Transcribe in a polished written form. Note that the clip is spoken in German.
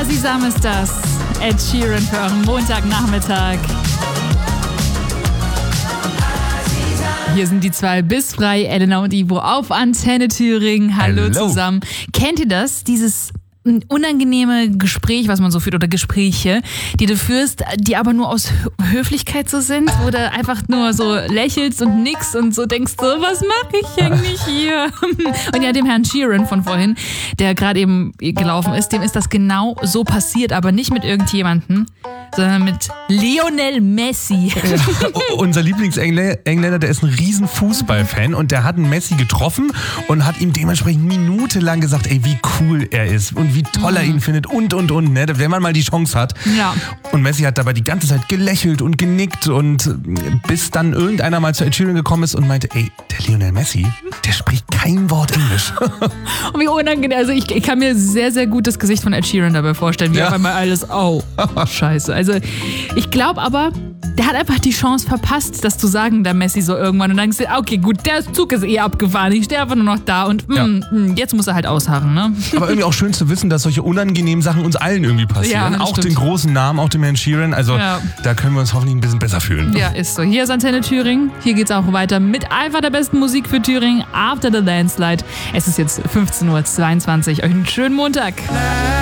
Asisam ist das. Ed Sheeran für euren Montagnachmittag. Hier sind die zwei bis frei, Elena und Ivo auf Antenne Thüringen. Hallo zusammen. Kennt ihr das? Dieses unangenehme Gespräch, was man so führt, oder Gespräche, die du führst, die aber nur aus Höflichkeit so sind, wo du einfach nur so lächelst und nix und so denkst so, was mache ich eigentlich hier? Und ja, dem Herrn Sheeran von vorhin, der gerade eben gelaufen ist, dem ist das genau so passiert, aber nicht mit irgendjemandem, sondern mit Lionel Messi. Ja, unser Lieblingsengländer, der ist ein riesen Fußballfan und der hat einen Messi getroffen und hat ihm dementsprechend minutenlang gesagt, ey, wie cool er ist und wie toll er ihn findet und, ne, wenn man mal die Chance hat. Ja. Und Messi hat dabei die ganze Zeit gelächelt und genickt und bis dann irgendeiner mal zu Ed Sheeran gekommen ist und meinte, ey, der Lionel Messi, der spricht kein Wort Englisch. Und wie unangenehm, also ich kann mir sehr, sehr gut das Gesicht von Ed Sheeran dabei vorstellen, wie auf einmal alles, scheiße. Also ich glaube aber, der hat einfach die Chance verpasst, das zu sagen, der Messi so irgendwann. Und dann denkst du, okay, gut, der Zug ist abgefahren, ich stehe einfach nur noch da und jetzt muss er halt ausharren, ne? Aber irgendwie auch schön zu wissen, dass solche unangenehmen Sachen uns allen irgendwie passieren. Ja, auch stimmt. den großen Namen, auch dem Herrn Sheeran. Also da können wir uns hoffentlich ein bisschen besser fühlen. Ja, ist so. Hier ist Antenne Thüringen. Hier geht's auch weiter mit einfach der besten Musik für Thüringen. After the Landslide. Es ist jetzt 15:22 Uhr. Euch einen schönen Montag.